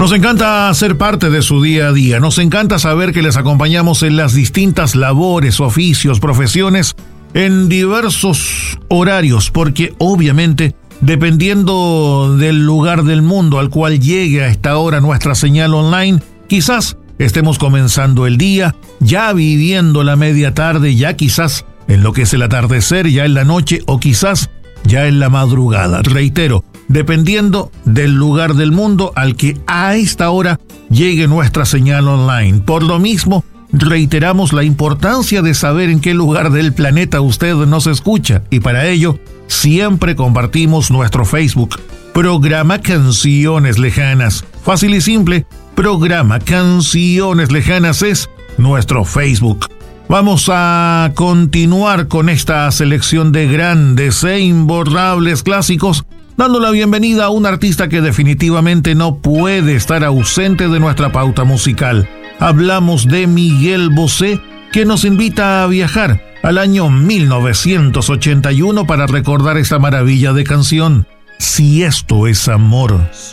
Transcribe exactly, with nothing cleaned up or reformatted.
Nos encanta ser parte de su día a día, nos encanta saber que les acompañamos en las distintas labores, oficios, profesiones, en diversos horarios, porque obviamente, dependiendo del lugar del mundo al cual llegue a esta hora nuestra señal online, quizás estemos comenzando el día, ya viviendo la media tarde, ya quizás en lo que es el atardecer, ya en la noche o quizás ya en la madrugada. Reitero, dependiendo del lugar del mundo al que a esta hora llegue nuestra señal online. Por lo mismo, reiteramos la importancia de saber en qué lugar del planeta usted nos escucha, y para ello siempre compartimos nuestro Facebook, Programa Canciones Lejanas. Fácil y simple, Programa Canciones Lejanas es nuestro Facebook. Vamos a continuar con esta selección de grandes e imborrables clásicos, dando la bienvenida a un artista que definitivamente no puede estar ausente de nuestra pauta musical. Hablamos de Miguel Bosé, que nos invita a viajar al año mil novecientos ochenta y uno para recordar esta maravilla de canción, Si esto es amor.